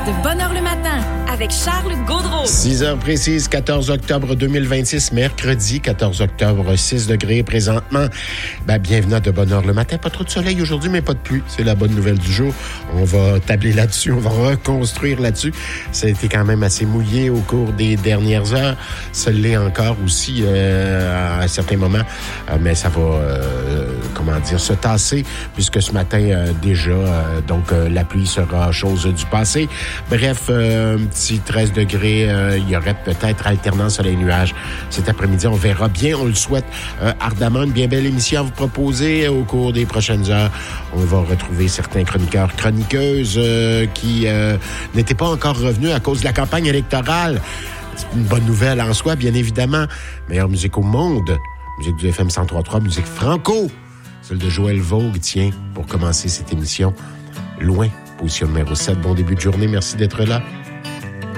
de Bonne Heure le matin avec Charles Gaudreau. 6 heures précises, 14 octobre 2026, mercredi 14 octobre, 6 degrés présentement. Bienvenue à de Bonne Heure le matin. Pas trop de soleil aujourd'hui, mais pas de pluie. C'est la bonne nouvelle du jour. On va tabler là-dessus, on va reconstruire là-dessus. Ça a été quand même assez mouillé au cours des dernières heures. Ça l'est encore aussi à certains moments, mais ça va, se tasser, puisque ce matin, déjà, la pluie sera chose du passé. Bref, un petit 13 degrés, il y aurait peut-être alternance à les nuages. Cet après-midi, on verra bien, on le souhaite ardemment. Une bien belle émission à vous proposer au cours des prochaines heures. On va retrouver certains chroniqueurs, chroniqueuses qui n'étaient pas encore revenus à cause de la campagne électorale. C'est une bonne nouvelle en soi, bien évidemment. Meilleure musique au monde. Musique du FM 103.3, musique franco. Celle de Joël Vogue, tiens, pour commencer cette émission. Loin, position numéro 7. Bon début de journée, merci d'être là.